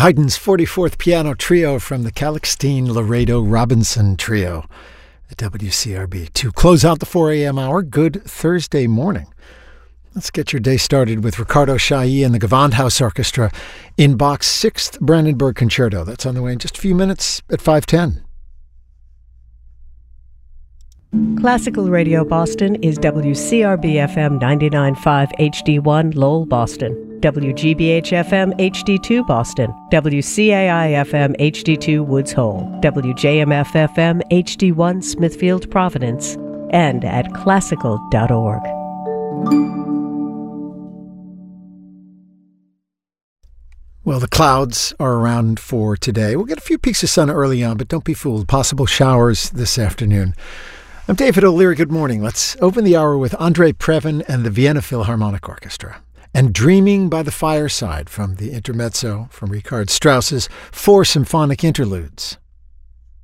Haydn's 44th Piano Trio from the Kalkstein-Laredo-Robinson Trio at WCRB. To close out the 4 a.m. hour, good Thursday morning. Let's get your day started with Riccardo Chailly and the Gewandhaus Orchestra in Bach's 6th Brandenburg Concerto. That's on the way in just a few minutes at 5:10. Classical Radio Boston is WCRB-FM 99.5 HD1 Lowell, Boston, WGBH-FM HD2 Boston, WCAI-FM HD2 Woods Hole, WJMF-FM HD1 Smithfield, Providence, and at classical.org. Well, the clouds are around for today. We'll get a few peaks of sun early on, but don't be fooled. Possible showers this afternoon. I'm David O'Leary. Good morning. Let's open the hour with Andrei Previn and the Vienna Philharmonic Orchestra. And Dreaming by the Fireside from the Intermezzo from Richard Strauss's 4 symphonic interludes.